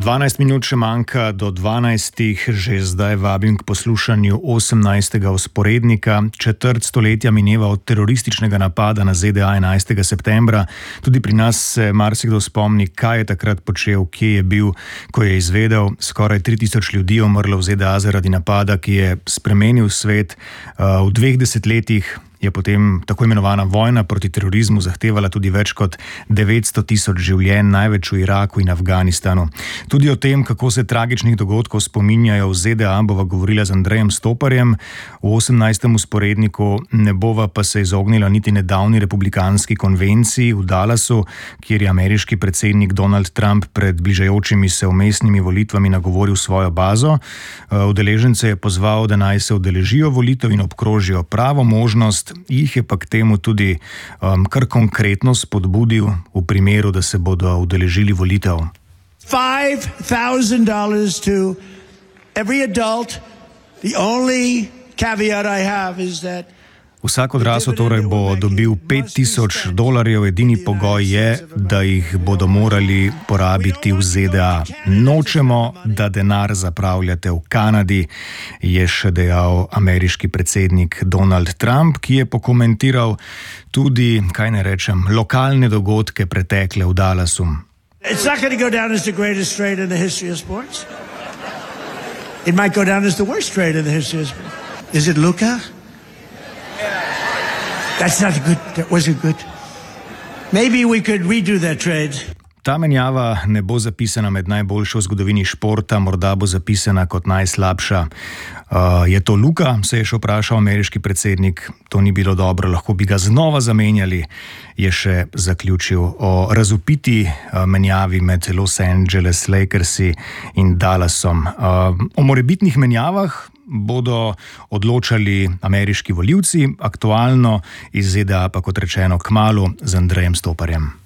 12 minut še manjka do 12, že zdaj vabim k poslušanju 18. vzporednika. Četrt stoletja mineva od terorističnega napada na ZDA 11. septembra. Tudi pri nas se marsikdo spomni, kaj je takrat počel, kje je bil, ko je izvedel. Skoraj 3000 ljudi je umrlo v ZDA zaradi napada, ki je spremenil svet. V 2 desetletjih je potem tako imenovana vojna proti terorizmu zahtevala tudi več kot 900 000 življenj, največ v Iraku in Afganistanu. Tudi o tem, kako se tragičnih dogodkov spominjajo v ZDA, bova govorila z Andrejem Stoparjem. V 18. vzporedniku ne bova pa se izognila niti nedavni republikanski konvenciji v Dallasu, kjer je ameriški predsednik Donald Trump pred bližajočimi se vmesnimi volitvami nagovoril svojo bazo. Udeležence je pozval, da naj se udeležijo volitev in obkrožijo pravo možnost. Jih je pa k temu tudi kar konkretno spodbudil v primeru, da se bodo udeležili volitev. $5,000 to every adult. The only caveat I have is that Vsak odrasel torej bo dobil $5,000, edini pogoj je, da jih bodo morali porabiti v ZDA. Nočemo, da denar zapravljate v Kanadi, je še dejal ameriški predsednik Donald Trump, ki je pokomentiral tudi, kaj ne rečem, lokalne dogodke pretekle v Dallasu. it's not going to go down as the greatest trade in the history of sports. It might go down as the worst trade in the history of sports. Is it Luka? That's not good. That wasn't good. Maybe we could redo that trade. Ta menjava ne bo zapisana med najboljšo v zgodovini športa, morda bo zapisana kot najslabša. Je to Luka, se je še vprašal ameriški predsednik. To ni bilo dobro, lahko bi ga znova zamenjali, je še zaključil o razvpiti menjavi med Los Angeles Lakersi in Dallasom. O morebitnih menjavah bodo odločali ameriški volivci, aktualno iz ZDA pa kot rečeno kmalu z Andrejem Stoparjem.